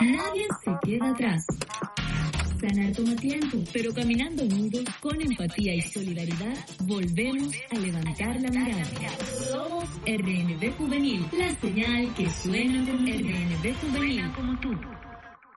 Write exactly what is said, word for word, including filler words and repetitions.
Nadie se queda atrás. Sanar toma tiempo, pero caminando unidos con empatía y solidaridad, volvemos a levantar la mirada. Somos R N B Juvenil, la señal que suena como R N B Juvenil como tú.